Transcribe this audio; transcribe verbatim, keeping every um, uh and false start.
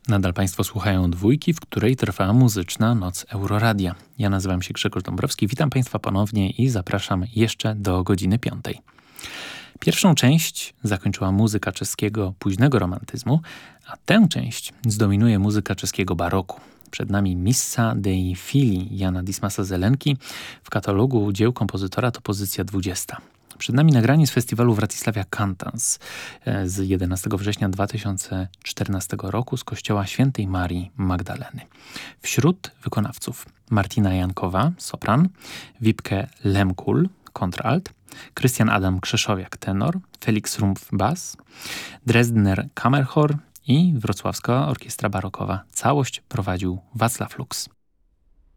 Nadal Państwo słuchają Dwójki, w której trwa muzyczna noc Euroradia. Ja nazywam się Grzegorz Dąbrowski, witam Państwa ponownie i zapraszam jeszcze do godziny piątej. Pierwszą część zakończyła muzyka czeskiego późnego romantyzmu, a tę część zdominuje muzyka czeskiego baroku. Przed nami Missa dei Fili Jana Dismasa Zelenki. W katalogu dzieł kompozytora to pozycja dwudziesta. Przed nami nagranie z festiwalu Wrocławia Cantans z jedenastego września dwa tysiące czternastego roku z kościoła Świętej Marii Magdaleny. Wśród wykonawców Martina Jankowa, sopran, Wipke Lemkul, kontralt, Krystian Adam Krzeszowiak, tenor, Felix Rumpf, bas, Dresdner Kammerchor i Wrocławska Orkiestra Barokowa. Całość prowadził Wacław Lux.